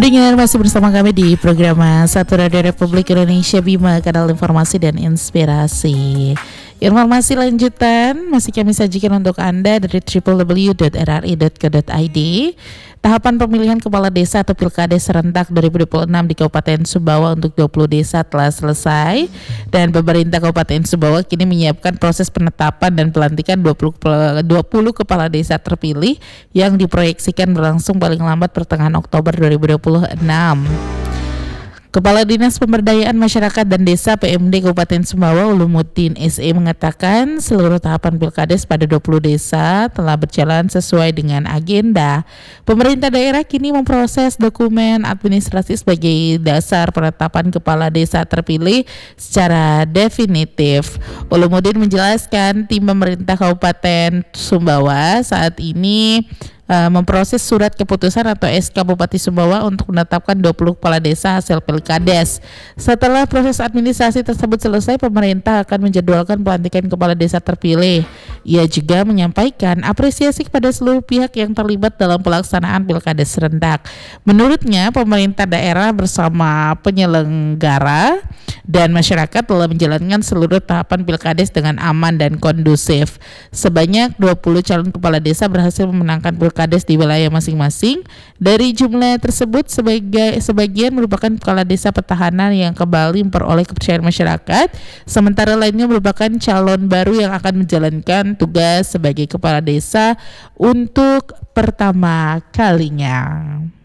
Pendengar masih bersama kami di program Satu Radio Republik Indonesia Bima, kanal informasi dan inspirasi. Informasi lanjutan masih kami sajikan untuk Anda dari www.rri.co.id. Tahapan pemilihan kepala desa atau Pilkades serentak 2026 di Kabupaten Sumbawa untuk 20 desa telah selesai, dan pemerintah Kabupaten Sumbawa kini menyiapkan proses penetapan dan pelantikan 20 kepala desa terpilih yang diproyeksikan berlangsung paling lambat pertengahan Oktober 2026. Kepala Dinas Pemberdayaan Masyarakat dan Desa PMD Kabupaten Sumbawa Ulumuddin SE mengatakan seluruh tahapan Pilkades pada 20 desa telah berjalan sesuai dengan agenda. Pemerintah daerah kini memproses dokumen administrasi sebagai dasar penetapan kepala desa terpilih secara definitif. Ulumuddin menjelaskan tim pemerintah Kabupaten Sumbawa saat ini memproses surat keputusan atau SK Bupati Sumbawa untuk menetapkan 20 kepala desa hasil Pilkades. Setelah proses administrasi tersebut selesai, pemerintah akan menjadwalkan pelantikan kepala desa terpilih. Ia juga menyampaikan apresiasi kepada seluruh pihak yang terlibat dalam pelaksanaan Pilkades serentak. Menurutnya, pemerintah daerah bersama penyelenggara dan masyarakat telah menjalankan seluruh tahapan Pilkades dengan aman dan kondusif. Sebanyak 20 calon kepala desa berhasil memenangkan Pilkades di wilayah masing-masing. Dari jumlah tersebut, sebagian merupakan kepala desa petahana yang kembali memperoleh kepercayaan masyarakat, sementara lainnya merupakan calon baru yang akan menjalankan tugas sebagai kepala desa untuk pertama kalinya.